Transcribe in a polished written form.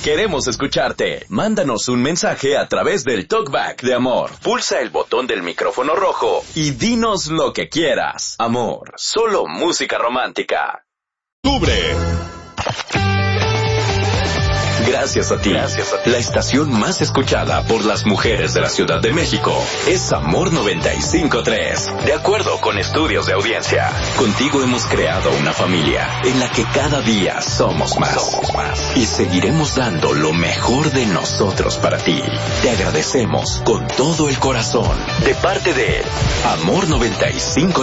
Queremos escucharte. Mándanos un mensaje a través del TalkBack de Amor. Pulsa el botón del micrófono rojo y dinos lo que quieras. Amor, solo música romántica. Octubre. Gracias a ti. La estación más escuchada por las mujeres de la Ciudad de México es Amor 95.3. De acuerdo con estudios de audiencia, contigo hemos creado una familia en la que cada día somos más. Y seguiremos dando lo mejor de nosotros para ti. Te agradecemos con todo el corazón. De parte de Amor 95.